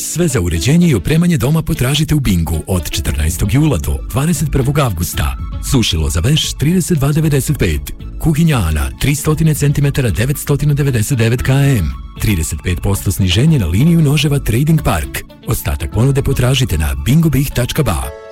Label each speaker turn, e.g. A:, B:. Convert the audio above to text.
A: Sve za uređenje i opremanje doma potražite u Bingu od 14. jula do 21. avgusta. Sušilo za veš 32,95. Kuhinja Ana 300 cm 999 km. 35% sniženje na liniju noževa Trading Park. Ostatak ponude potražite na bingobih.ba.